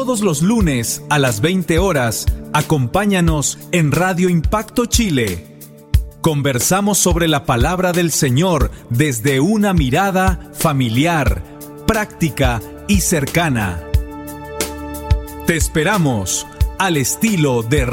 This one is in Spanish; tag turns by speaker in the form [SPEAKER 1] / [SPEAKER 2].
[SPEAKER 1] Todos los lunes a las 20 horas, acompáñanos en Radio Impacto Chile. Conversamos sobre la palabra del Señor desde una mirada familiar, práctica y cercana. Te esperamos al estilo de